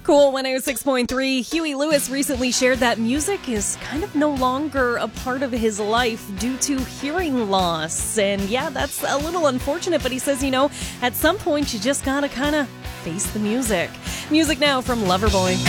Cool 106.3. Huey Lewis recently shared that music is kind of no longer a part of his life due to hearing loss. And yeah, that's a little unfortunate, but he says, at some point you just gotta kind of face the music. Music now from Loverboy.